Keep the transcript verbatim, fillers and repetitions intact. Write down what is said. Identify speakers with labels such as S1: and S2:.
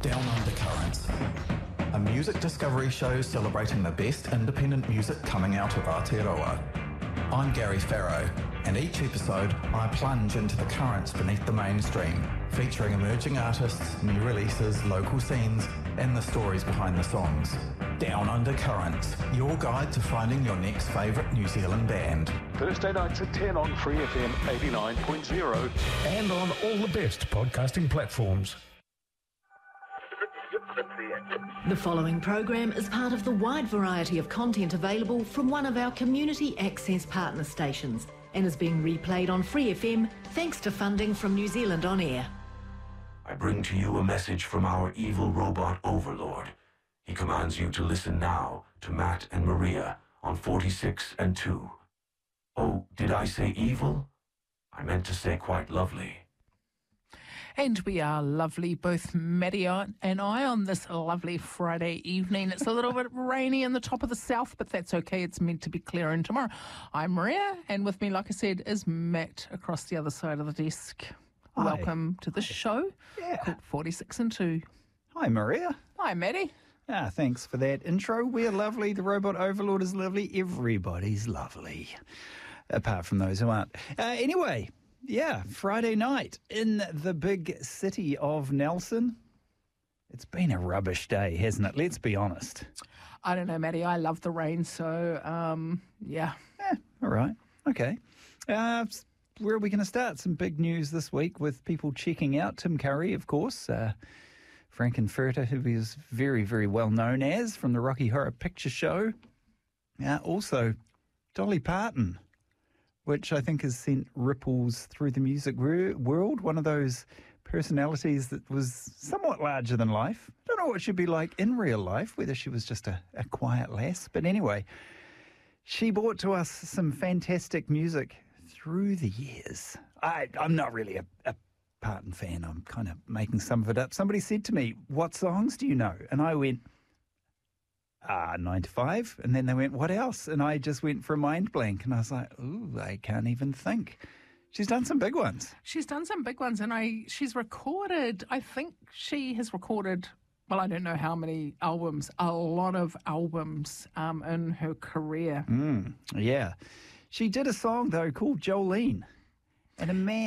S1: Down Undercurrents, a music discovery show celebrating the best independent music coming out of Aotearoa. I'm Gary Farrow, and each episode I plunge into the currents beneath the mainstream, featuring emerging artists, new releases, local scenes, and the stories behind the songs. Down Undercurrents, your guide to finding your next favourite New Zealand band.
S2: Thursday nights at ten on Free F M eighty-nine point zero
S3: and on all the best podcasting platforms.
S4: The following program is part of the wide variety of content available from one of our community access partner stations and is being replayed on Free F M thanks to funding from New Zealand On Air.
S5: I bring to you a message from our evil robot overlord. He commands you to listen now to Matt and Maria on forty-six and two. Oh, did I say evil? I meant to say quite lovely.
S6: And we are lovely, both Maddie and I, on this lovely Friday evening. It's a little bit rainy in the top of the south, but that's okay. It's meant to be clearing tomorrow. I'm Maria, and with me, like I said, is Matt across the other side of the desk.
S7: Hi.
S6: Welcome to the show.
S7: Yeah.
S6: Called forty-six and two.
S7: Hi, Maria.
S6: Hi, Maddie.
S7: Ah, thanks for that intro. We're lovely. The robot overlord is lovely. Everybody's lovely, apart from those who aren't. Uh, anyway, yeah, Friday night in the big city of Nelson. It's been a rubbish day, hasn't it? Let's be honest.
S6: I don't know, Maddie. I love the rain, so, um, yeah.
S7: Yeah, all right. Okay. Uh, where are we going to start? Some big news this week with people checking out Tim Curry, of course. Uh, Frank-N-Furter, who is very, very well known as from the Rocky Horror Picture Show. Uh, also, Dolly Parton, which I think has sent ripples through the music world. One of those personalities that was somewhat larger than life. I don't know what she'd be like in real life, whether she was just a, a quiet lass. But anyway, she brought to us some fantastic music through the years. I, I'm not really a, a Parton fan. I'm kind of making some of it up. Somebody said to me, what songs do you know? And I went, ah, nine to five. And then they went, what else? And I just went for a mind blank. And I was like, ooh, I can't even think. She's done some big ones.
S6: She's done some big ones. And I she's recorded, I think she has recorded, well, I don't know how many albums, a lot of albums um, in her career.
S7: Mm, yeah. She did a song, though, called Jolene. And a man